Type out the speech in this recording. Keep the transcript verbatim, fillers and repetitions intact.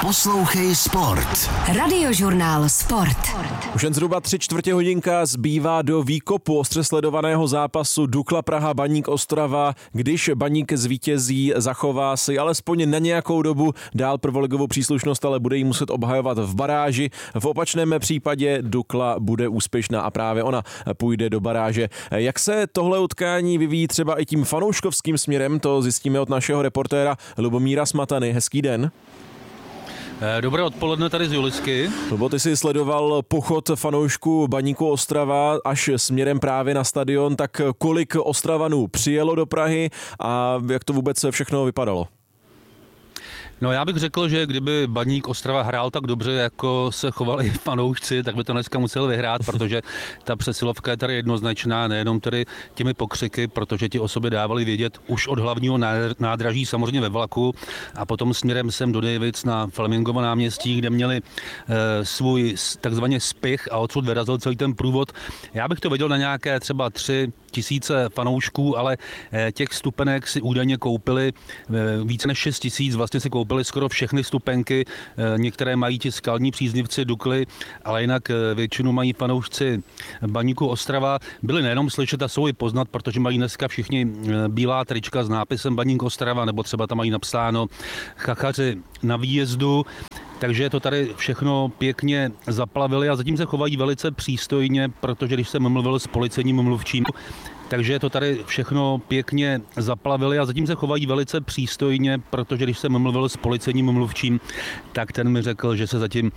Poslouchej Sport. Radiožurnál Sport. Už jen zhruba tři čtvrtě hodinka zbývá do výkopu ostře sledovaného zápasu Dukla Praha Baník Ostrava. Když Baník zvítězí, zachová si alespoň na nějakou dobu dál prvoligovou příslušnost, ale bude jí muset obhajovat v baráži. V opačném případě Dukla bude úspěšná a právě ona půjde do baráže. Jak se tohle utkání vyvíjí třeba i tím fanouškovským směrem, to zjistíme od našeho reportéra Lubomíra Smatany. Hezký den. Dobré odpoledne tady z Julisky. Lubo, ty jsi sledoval pochod fanoušků Baníku Ostrava až směrem právě na stadion, tak kolik Ostravanů přijelo do Prahy a jak to vůbec všechno vypadalo? No já bych řekl, že kdyby Baník Ostrava hrál tak dobře, jako se chovali fanoušci, tak by to dneska musel vyhrát, protože ta přesilovka je tady jednoznačná, nejenom tedy těmi pokřiky, protože ti o sobě dávali vědět už od hlavního nádraží, samozřejmě ve vlaku, a potom směrem sem do Davids na Flemingovo náměstí, kde měli e, svůj takzvaně spich a odsud vyrazil celý ten průvod. Já bych to viděl na nějaké třeba tři tisíce fanoušků, ale e, těch stupenek si údajně koupili e, více než šest tisíc, vlastně si koupili byly skoro všechny stupenky, některé mají ti skalní příznivci Dukly, ale jinak většinu mají fanoušci Baníku Ostrava. Byli nejenom slyšet a jsou i poznat, protože mají dneska všichni bílá trička s nápisem Baník Ostrava, nebo třeba tam mají napsáno Chachaři na výjezdu. Takže to tady všechno pěkně zaplavili a zatím se chovají velice přístojně, protože když jsem mluvil s policejním mluvčím, takže to tady všechno pěkně zaplavili a zatím se chovají velice přístojně, protože když jsem mluvil s policejním mluvčím, tak ten mi řekl, že se zatím